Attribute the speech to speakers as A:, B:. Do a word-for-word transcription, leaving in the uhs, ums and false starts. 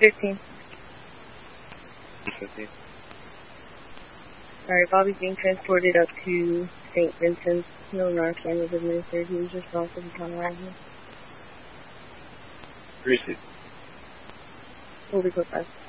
A: fifteen.
B: fifteen.
A: Alright, Bobby's being transported up to Saint Vincent. No Narcan was administered. He was responsible for arrival.
B: Receive.
A: We'll be close by.